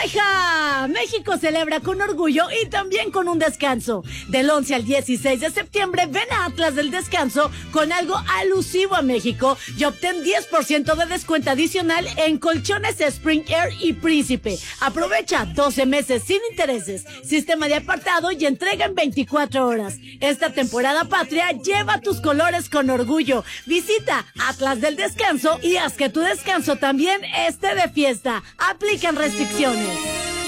¡Ajá! México celebra con orgullo y también con un descanso. Del 11 al 16 de septiembre, ven a Atlas del Descanso con algo alusivo a México y obtén 10% de descuento adicional en colchones Spring Air y Príncipe. Aprovecha 12 meses sin intereses, sistema de apartado y entrega en 24 horas. Esta temporada patria, lleva tus colores con orgullo. Visita Atlas del Descanso y haz que tu descanso también esté de fiesta. Aplican restricciones.